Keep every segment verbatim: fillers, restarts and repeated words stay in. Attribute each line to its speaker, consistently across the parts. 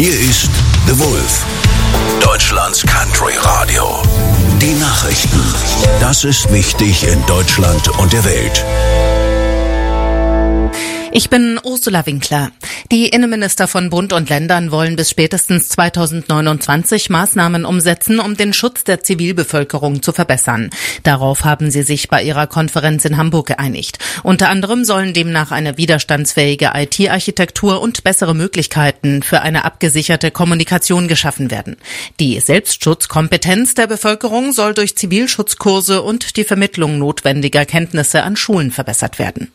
Speaker 1: Hier ist The Wolf, Deutschlands Country Radio. Die Nachrichten. Das ist wichtig in Deutschland und der Welt.
Speaker 2: Ich bin Ursula Winkler. Die Innenminister von Bund und Ländern wollen bis spätestens zweitausendneunundzwanzig Maßnahmen umsetzen, um den Schutz der Zivilbevölkerung zu verbessern. Darauf haben sie sich bei ihrer Konferenz in Hamburg geeinigt. Unter anderem sollen demnach eine widerstandsfähige I T-Architektur und bessere Möglichkeiten für eine abgesicherte Kommunikation geschaffen werden. Die Selbstschutzkompetenz der Bevölkerung soll durch Zivilschutzkurse und die Vermittlung notwendiger Kenntnisse an Schulen verbessert werden.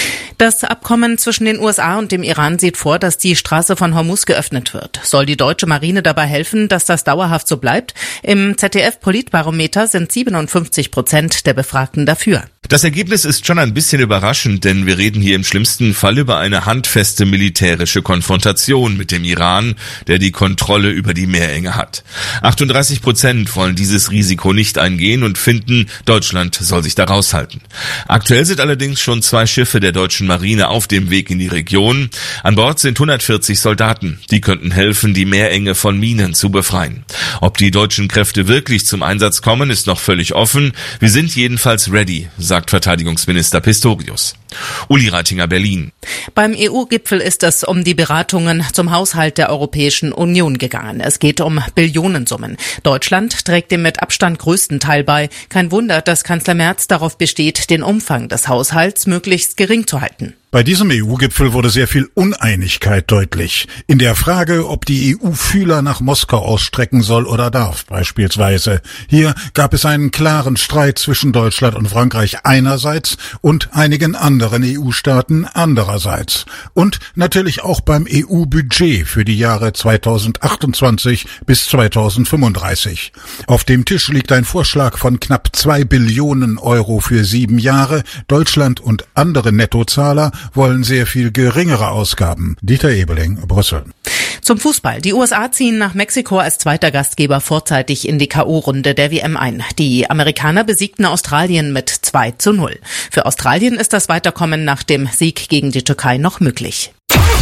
Speaker 2: Das Abkommen zwischen den U S A und dem Iran sieht vor, dass die Straße von Hormuz geöffnet wird. Soll die deutsche Marine dabei helfen, dass das dauerhaft so bleibt? Im Z D F-Politbarometer sind siebenundfünfzig Prozent der Befragten dafür.
Speaker 3: Das Ergebnis ist schon ein bisschen überraschend, denn wir reden hier im schlimmsten Fall über eine handfeste militärische Konfrontation mit dem Iran, der die Kontrolle über die Meerenge hat. achtunddreißig Prozent wollen dieses Risiko nicht eingehen und finden, Deutschland soll sich da raushalten. Aktuell sind allerdings schon zwei Schiffe der deutschen Marine auf dem Weg in die Region. An Bord sind hundertvierzig Soldaten. Die könnten helfen, die Meerenge von Minen zu befreien. Ob die deutschen Kräfte wirklich zum Einsatz kommen, ist noch völlig offen. Wir sind jedenfalls ready, sagt Verteidigungsminister Pistorius. Uli Reitinger, Berlin.
Speaker 2: Beim E U-Gipfel ist es um die Beratungen zum Haushalt der Europäischen Union gegangen. Es geht um Billionensummen. Deutschland trägt dem mit Abstand größten Teil bei. Kein Wunder, dass Kanzler Merz darauf besteht, den Umfang des Haushalts möglichst gering zu halten.
Speaker 4: Bei diesem E U-Gipfel wurde sehr viel Uneinigkeit deutlich. In der Frage, ob die E U Fühler nach Moskau ausstrecken soll oder darf, beispielsweise. Hier gab es einen klaren Streit zwischen Deutschland und Frankreich einerseits und einigen anderen E U-Staaten andererseits. Und natürlich auch beim E U-Budget für die Jahre zweitausendachtundzwanzig bis zweitausendfünfunddreißig. Auf dem Tisch liegt ein Vorschlag von knapp zwei Billionen Euro für sieben Jahre. Deutschland und andere Nettozahler wollen sehr viel geringere Ausgaben. Dieter Ebeling, Brüssel.
Speaker 2: Zum Fußball. Die U S A ziehen nach Mexiko als zweiter Gastgeber vorzeitig in die K O-Runde der W M ein. Die Amerikaner besiegten Australien mit zwei zu null. Für Australien ist das Weiterkommen nach dem Sieg gegen die Türkei noch möglich.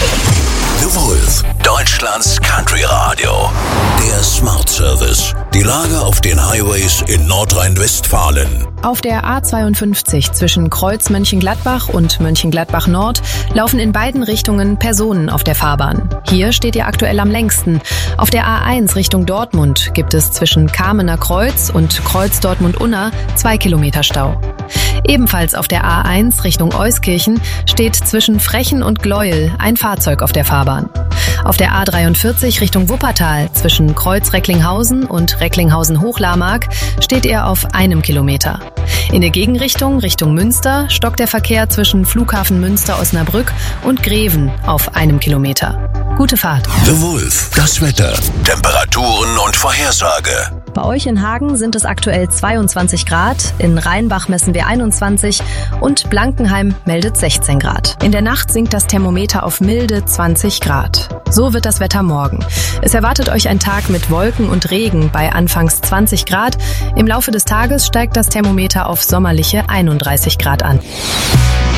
Speaker 1: The Wolf, Deutschlands Country Radio. Der Smart Service. Die Lage auf den Highways in Nordrhein-Westfalen.
Speaker 5: Auf der A zweiundfünfzig zwischen Kreuz Mönchengladbach und Mönchengladbach Nord laufen in beiden Richtungen Personen auf der Fahrbahn. Hier steht ihr aktuell am längsten. Auf der A eins Richtung Dortmund gibt es zwischen Kamener Kreuz und Kreuz Dortmund-Unna zwei Kilometer Stau. Ebenfalls auf der A eins Richtung Euskirchen steht zwischen Frechen und Gleuel ein Fahrzeug auf der Fahrbahn. Auf der A dreiundvierzig Richtung Wuppertal zwischen Kreuz Recklinghausen und Recklinghausen-Hochlarmark steht er auf einem Kilometer. In der Gegenrichtung Richtung Münster stockt der Verkehr zwischen Flughafen Münster-Osnabrück und Greven auf einem Kilometer. Gute Fahrt.
Speaker 1: The Wolf, das Wetter, Temperaturen und Vorhersage.
Speaker 5: Bei euch in Hagen sind es aktuell zweiundzwanzig Grad, in Rheinbach messen wir einundzwanzig und Blankenheim meldet sechzehn Grad. In der Nacht sinkt das Thermometer auf milde zwanzig Grad. So wird das Wetter morgen. Es erwartet euch ein Tag mit Wolken und Regen bei anfangs zwanzig Grad. Im Laufe des Tages steigt das Thermometer auf sommerliche einunddreißig Grad an.